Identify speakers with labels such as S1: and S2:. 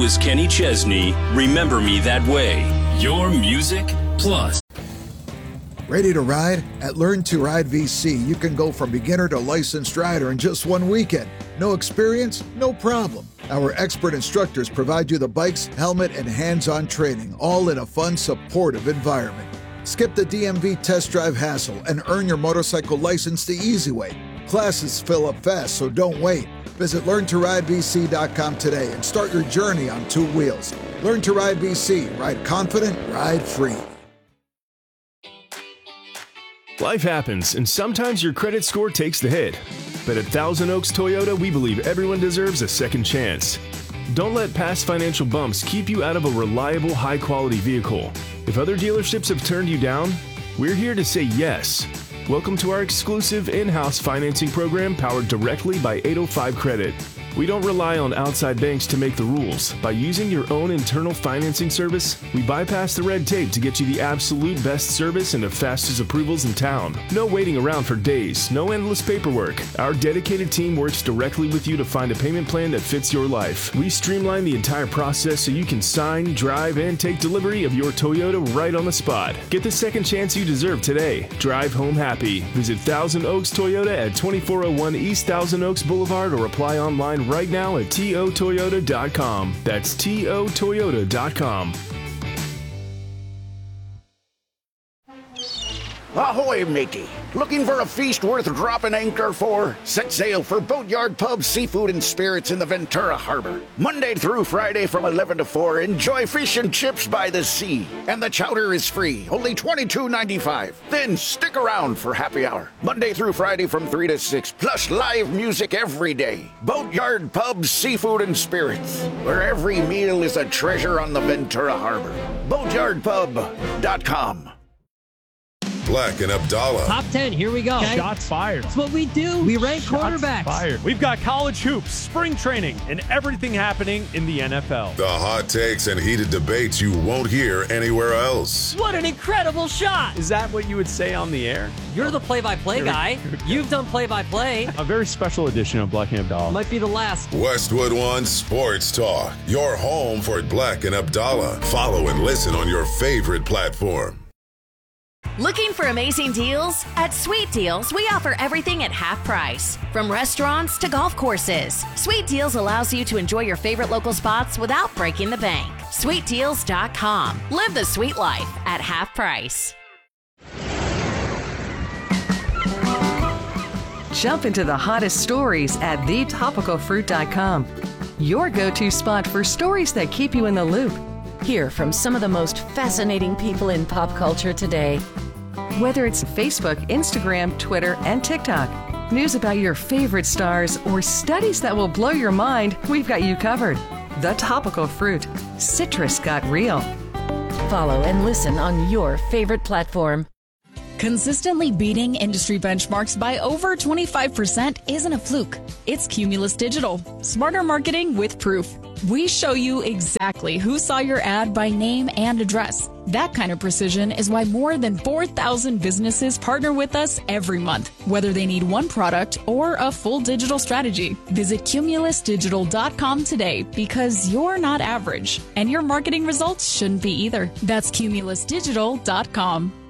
S1: was Kenny Chesney. Remember me that way. Your Music Plus.
S2: Ready to ride? At Learn to Ride VC, you can go from beginner to licensed rider in just one weekend. No experience? No problem. Our expert instructors provide you the bikes, helmet, and hands-on training, all in a fun, supportive environment. Skip the DMV test drive hassle and earn your motorcycle license the easy way. Classes fill up fast, so don't wait. Visit LearnToRideVC.com today and start your journey on two wheels. Learn to Ride VC. Ride confident, ride free.
S3: Life happens, and sometimes your credit score takes the hit. But at Thousand Oaks Toyota, we believe everyone deserves a second chance. Don't let past financial bumps keep you out of a reliable, high-quality vehicle. If other dealerships have turned you down, we're here to say yes. Welcome to our exclusive in-house financing program powered directly by 805 Credit. We don't rely on outside banks to make the rules. By using your own internal financing service, we bypass the red tape to get you the absolute best service and the fastest approvals in town. No waiting around for days, no endless paperwork. Our dedicated team works directly with you to find a payment plan that fits your life. We streamline the entire process so you can sign, drive, and take delivery of your Toyota right on the spot. Get the second chance you deserve today. Drive home happy. Visit Thousand Oaks Toyota at 2401 East Thousand Oaks Boulevard or apply online right now at totoyota.com. That's totoyota.com.
S4: Ahoy, matey. Looking for a feast worth dropping anchor for? Set sail for Boatyard Pub Seafood and Spirits in the Ventura Harbor. Monday through Friday from 11 to 4, enjoy fish and chips by the sea. And the chowder is free, only $22.95. Then stick around for happy hour. Monday through Friday from 3 to 6, plus live music every day. Boatyard Pub Seafood and Spirits, where every meal is a treasure on the Ventura Harbor. Boatyardpub.com.
S5: Black and Abdallah.
S6: Top 10, here we go. Okay.
S7: Shots fired.
S6: That's what we do. We rank quarterbacks.
S7: Fired. We've got college hoops, spring training, and everything happening in the NFL.
S5: The hot takes and heated debates you won't hear anywhere else.
S6: What an incredible shot.
S7: Is that what you would say on the air?
S6: You're the play-by-play guy. You've done play-by-play.
S7: A very special edition of Black and Abdallah.
S6: Might be the last.
S5: Westwood One Sports Talk. Your home for Black and Abdallah. Follow and listen on your favorite platform.
S8: Looking for amazing deals? At Sweet Deals, we offer everything at half price. From restaurants to golf courses, Sweet Deals allows you to enjoy your favorite local spots without breaking the bank. SweetDeals.com. Live the sweet life at half price.
S9: Jump into the hottest stories at thetopicalfruit.com. Your go-to spot for stories that keep you in the loop.
S10: Hear from some of the most fascinating people in pop culture today.
S9: Whether it's Facebook, Instagram, Twitter, and TikTok, news about your favorite stars, or studies that will blow your mind, we've got you covered. The Topical Fruit. Citrus got real.
S10: Follow and listen on your favorite platform.
S11: Consistently beating industry benchmarks by over 25% isn't a fluke. It's Cumulus Digital. Smarter marketing with proof. We show you exactly who saw your ad by name and address. That kind of precision is why more than 4,000 businesses partner with us every month, whether they need one product or a full digital strategy. Visit cumulusdigital.com today because you're not average, and your marketing results shouldn't be either. That's cumulusdigital.com.